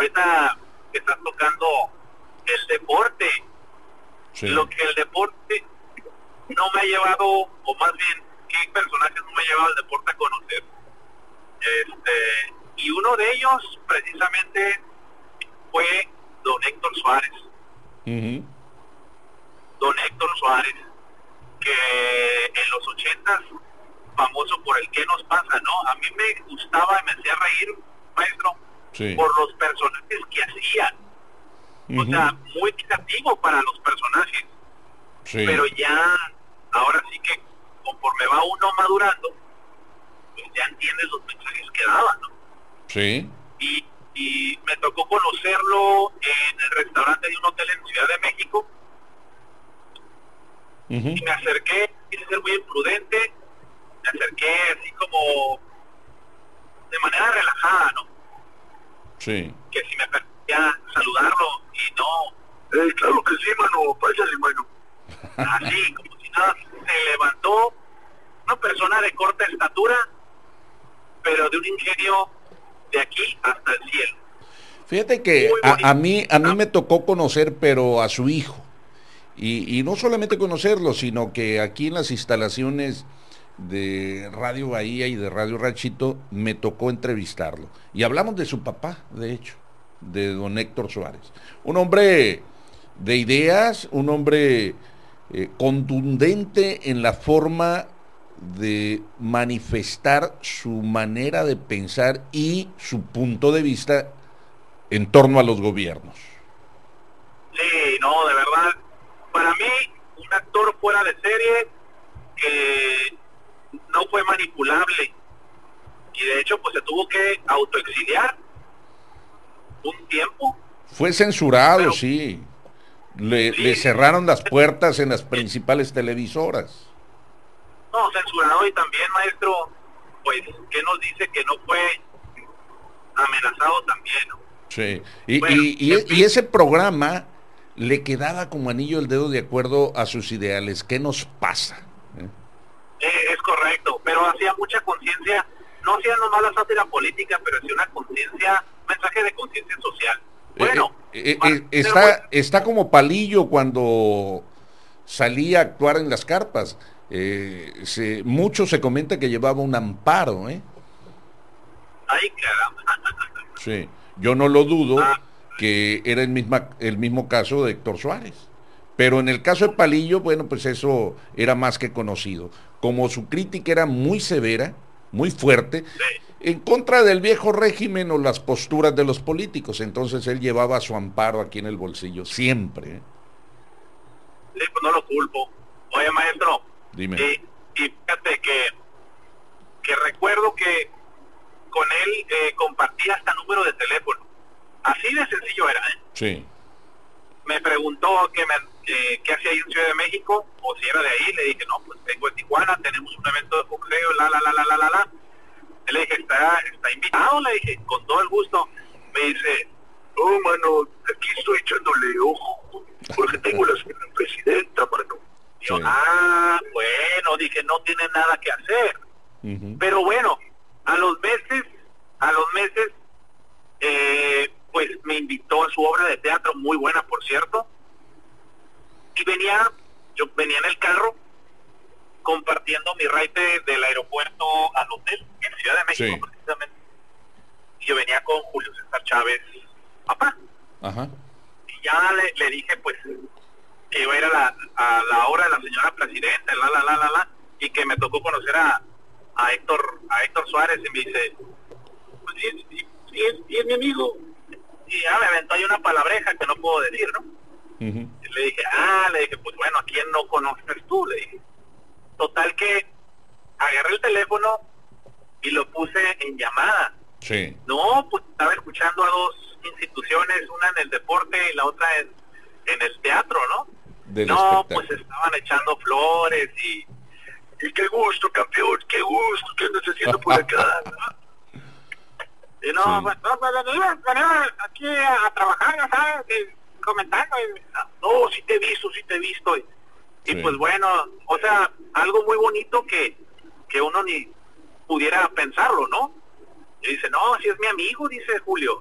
ahorita que estás tocando el deporte, Sí. lo que el deporte no me ha llevado, o más bien, qué personajes no me ha llevado el deporte a conocer. Y uno de ellos, precisamente, fue don Héctor Suárez. Uh-huh. Don Héctor Suárez, que en los 80s, famoso por el qué nos pasa, ¿no? A mí me gustaba y me hacía reír, maestro, Sí. por los personajes que hacían. Uh-huh. O sea, muy creativo para los personajes. Sí. Pero ya, ahora sí que conforme va uno madurando, pues ya entiendes los mensajes que daban, ¿no? Sí. Y me tocó conocerlo en el restaurante de un hotel en Ciudad de México. Uh-huh. Y me acerqué, quise ser muy imprudente, me acerqué así como de manera relajada, ¿no? Sí. Que si me permitía saludarlo, y no, claro que sí, mano, pásale, mano. Así, como si nada, se levantó una persona de corta estatura, pero de un ingenio de aquí hasta el cielo. Fíjate que Muy a mí bonito. me tocó conocer, pero a su hijo. Y no solamente conocerlo, sino que aquí en las instalaciones de Radio Bahía y de Radio Ranchito me tocó entrevistarlo. Y hablamos de su papá, de hecho, de don Héctor Suárez. Un hombre de ideas, un hombre contundente en la forma de manifestar su manera de pensar y su punto de vista en torno a los gobiernos. Sí, no, de verdad, para mí, un actor fuera de serie que no fue manipulable. Y de hecho, pues se tuvo que autoexiliar un tiempo. Fue censurado, Pero, sí. Le sí, cerraron las puertas en las principales televisoras. no, censurado, y también, maestro, pues, ¿qué nos dice que no fue amenazado también, ¿no? Sí. Bueno, en Y fin, ese programa le quedaba como anillo al dedo de acuerdo a sus ideales. ¿Qué nos pasa? es correcto, pero hacía mucha conciencia, no hacía nomás la sátira política, pero hacía una conciencia, mensaje de conciencia social. Bueno, Está como Palillo cuando salía a actuar en las carpas. Mucho se comenta que llevaba un amparo, ¿eh? ay, caramba. Sí. Yo no lo dudo Ah, que era el mismo caso de Héctor Suárez. Pero en el caso de Palillo, bueno, pues eso era más que conocido. Como su crítica era muy severa, muy fuerte, sí, en contra del viejo régimen o las posturas de los políticos, entonces él llevaba su amparo aquí en el bolsillo, siempre. sí, pues no lo culpo. Oye, maestro, Dime. y fíjate que recuerdo que con él compartí hasta número de teléfono. Así de sencillo era, ¿eh? Sí. Me preguntó qué hacía ahí en Ciudad de México, o si era de ahí. Le dije, no, pues vengo de Tijuana, tenemos un evento de boxeo, la. Le dije, está invitado, le dije, con todo el gusto. Me dice, no, mano, aquí estoy echándole ojo, porque tengo la señora presidenta, mano. Y yo, Sí. bueno, dije, no tiene nada que hacer. Uh-huh. Pero bueno, a los meses, pues me invitó a su obra de teatro, muy buena, por cierto. Y yo venía en el carro compartiendo mi ride del aeropuerto al hotel en Ciudad de México, Sí. precisamente. Y yo venía con Julio César Chávez, papá. Ajá. Y ya le dije, pues, que iba a ir a la obra de la señora presidenta, y que me tocó conocer a Héctor Suárez, y me dice, pues sí es mi amigo. Y ya me aventó ahí una palabreja que no puedo decir, ¿no? Uh-huh. Y le dije, pues bueno, ¿a quién no conoces tú? Le dije. Total que agarré el teléfono y lo puse en llamada. Sí. No, pues estaba escuchando a dos instituciones, una en el deporte y la otra en el teatro, ¿no? Del No, espectáculo. pues estaban echando flores y qué gusto, campeón, qué gusto, ¿qué andas haciendo por acá? ¿No? Y no, Sí. pues, no, venía aquí a trabajar, ya ¿sabes? Y comentando. No, sí te he visto. Y Sí. pues bueno, o sea, algo muy bonito que uno ni pudiera pensarlo, ¿no? Y dice, no, si es mi amigo, dice Julio.